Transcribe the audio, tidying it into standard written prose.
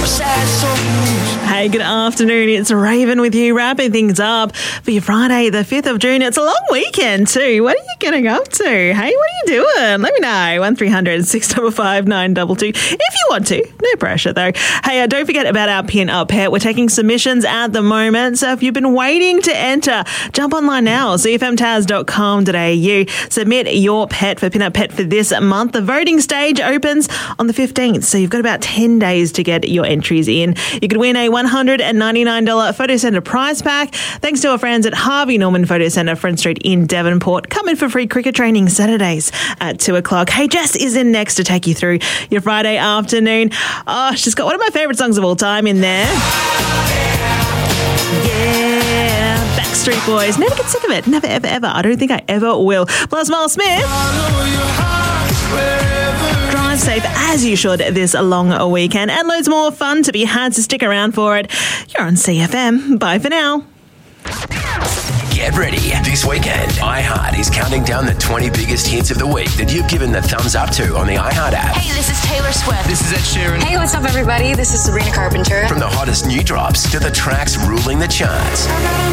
Hey, good afternoon. It's Raven with you, wrapping things up for your Friday, the 5th of June. It's a long weekend too. What are you getting up to? Hey, what are you doing? Let me know. 1300 655 922 if you want to. No pressure though. Hey, don't forget about our Pin Up Pet. We're taking submissions at the moment. So if you've been waiting to enter, jump online now. cfmtaz.com.au. Submit your pet for Pin Up Pet for this month. The voting stage opens on the 15th. So you've got about 10 days to get your entries in. You could win a $199 Photo Centre prize pack thanks to our friends at Harvey Norman Photo Centre, Front Street in Devonport. Come in for free cricket training Saturdays at 2 o'clock. Hey, Jess is in next to take you through your Friday afternoon. Oh, she's got one of my favourite songs of all time in there. Yeah, Backstreet Boys. Never get sick of it. Never, ever, ever. I don't think I ever will. Plus, Miles Smith. Drive safe as you should this long weekend, and loads more fun to be had, so stick around for it. You're on CFM. Bye for now. Get ready. This weekend, iHeart is counting down the 20 biggest hits of the week that you've given the thumbs up to on the iHeart app. Hey, this is Taylor Swift. This is Ed Sheeran. Hey, what's up, everybody? This is Sabrina Carpenter. From the hottest new drops to the tracks ruling the charts.